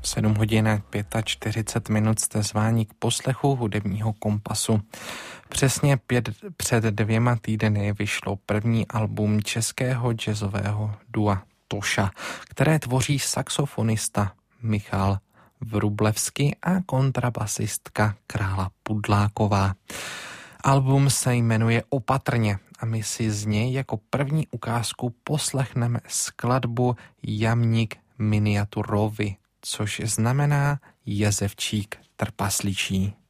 7 hodin 45 minut jste zváni k poslechu hudebního kompasu. Přesně před 2 týdny vyšlo první album českého jazzového dua Toša, které tvoří saxofonista Michal Vrublevsky a kontrabasistka Krála Pudláková. Album se jmenuje Opatrně a my si z něj jako první ukázku poslechneme skladbu Jamník miniaturovi, což znamená jezevčík trpasličí.